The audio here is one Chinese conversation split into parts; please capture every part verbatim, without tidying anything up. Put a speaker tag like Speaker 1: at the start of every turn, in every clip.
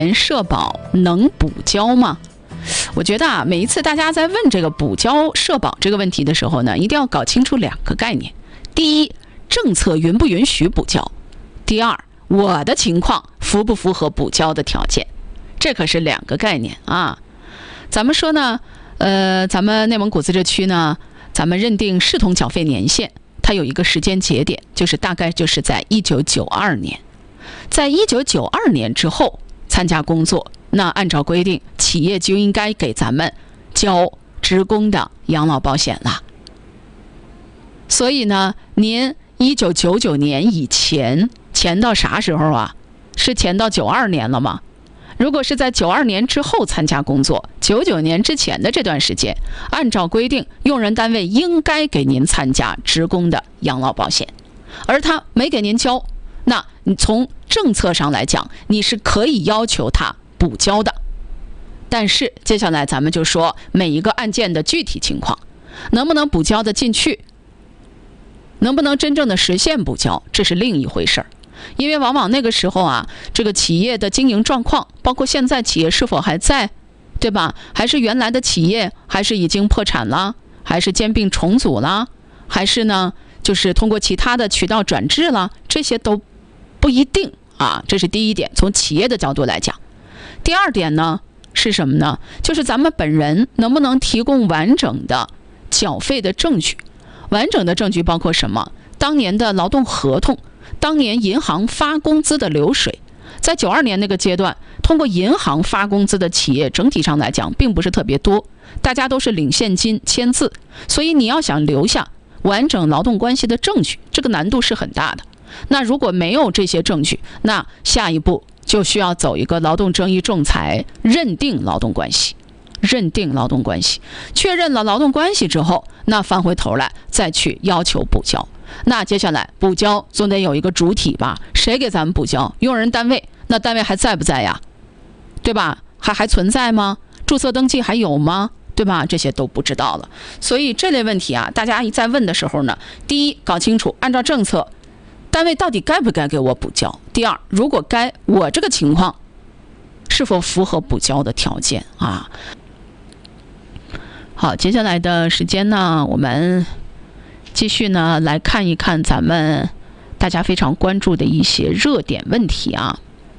Speaker 1: 社保能补交吗？我觉得啊，每一次大家在问这个补交社保这个问题的时候呢，一定要搞清楚两个概念。第一，政策允不允许补交；第二，我的情况符不符合补交的条件，这可是两个概念啊。咱们说呢，呃，咱们内蒙古自治区呢，咱们认定视同缴费年限，它有一个时间节点，就是大概就是在一九九二年。在一九九二年之后参加工作，那按照规定，企业就应该给咱们交职工的养老保险了。所以呢，您一九九九年以前前到啥时候啊？是前到九二年了吗？如果是在九二年之后参加工作，九九年之前的这段时间，按照规定，用人单位应该给您参加职工的养老保险，而他没给您交，那你从政策上来讲，你是可以要求他补交的。但是接下来咱们就说每一个案件的具体情况，能不能补交的进去，能不能真正的实现补交，这是另一回事儿。因为往往那个时候啊，这个企业的经营状况，包括现在企业是否还在，对吧？还是原来的企业，还是已经破产了，还是兼并重组了，还是呢，就是通过其他的渠道转制了，这些都不一定啊。这是第一点，从企业的角度来讲。第二点呢，是什么呢？就是咱们本人能不能提供完整的缴费的证据？完整的证据包括什么？当年的劳动合同，当年银行发工资的流水。在九二年那个阶段，通过银行发工资的企业整体上来讲并不是特别多，大家都是领现金签字，所以你要想留下完整劳动关系的证据，这个难度是很大的。那如果没有这些证据，那下一步就需要走一个劳动争议仲裁，认定劳动关系，认定劳动关系，确认了劳动关系之后，那翻回头来再去要求补交。那接下来补交总得有一个主体吧？谁给咱们补交？用人单位，那单位还在不在呀？对吧？还还存在吗？注册登记还有吗？对吧？这些都不知道了。所以这类问题啊，大家一在问的时候呢，第一，搞清楚按照政策，单位到底该不该给我补交？第二，如果该，我这个情况是否符合补交的条件啊？好，接下来的时间呢，我们继续呢来看一看咱们大家非常关注的一些热点问题啊。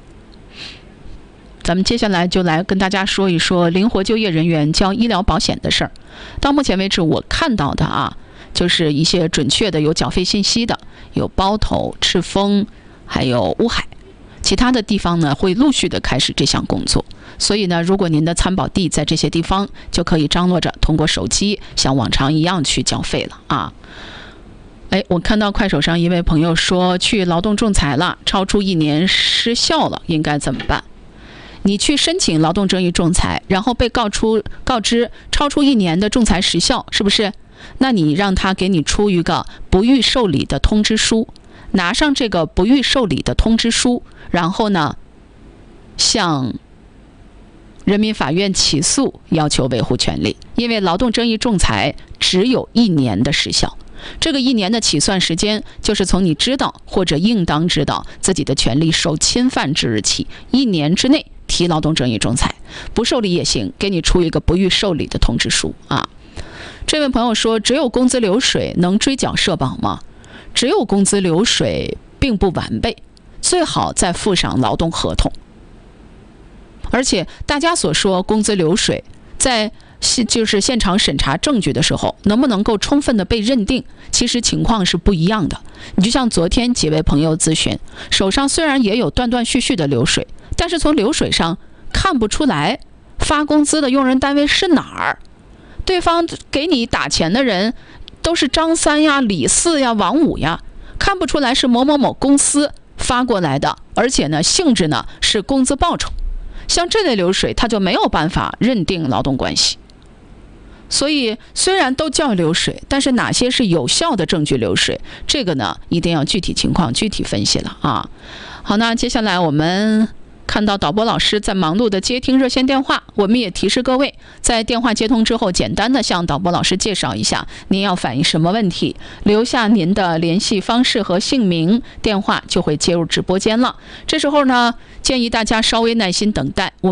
Speaker 1: 咱们接下来就来跟大家说一说灵活就业人员交医疗保险的事儿。到目前为止我看到的啊，就是一些准确的有缴费信息的，有包头、赤峰，还有乌海，其他的地方呢会陆续的开始这项工作。所以呢，如果您的参保地在这些地方，就可以张罗着通过手机像往常一样去缴费了啊。哎，我看到快手上一位朋友说去劳动仲裁了，超出一年失效了，应该怎么办？你去申请劳动争议仲裁，然后被告出告知超出一年的仲裁时效，是不是？那你让他给你出一个不予受理的通知书，拿上这个不予受理的通知书，然后呢，向人民法院起诉，要求维护权利。因为劳动争议仲裁只有一年的时效，这个一年的起算时间就是从你知道或者应当知道自己的权利受侵犯之日起，一年之内提劳动争议仲裁，不受理也行，给你出一个不予受理的通知书啊。这位朋友说，只有工资流水能追缴社保吗？只有工资流水并不完备，最好再附上劳动合同。而且大家所说工资流水，在就是现场审查证据的时候，能不能够充分的被认定，其实情况是不一样的。你就像昨天几位朋友咨询，手上虽然也有断断续续的流水，但是从流水上看不出来发工资的用人单位是哪儿，对方给你打钱的人都是张三呀、李四呀、王五呀，看不出来是某某某公司发过来的，而且呢性质呢是工资报酬，像这类流水他就没有办法认定劳动关系。所以虽然都叫流水，但是哪些是有效的证据流水，这个呢一定要具体情况具体分析了啊。好，那接下来我们看到导播老师在忙碌的接听热线电话，我们也提示各位，在电话接通之后，简单的向导播老师介绍一下您要反映什么问题，留下您的联系方式和姓名，电话就会接入直播间了。这时候呢，建议大家稍微耐心等待。我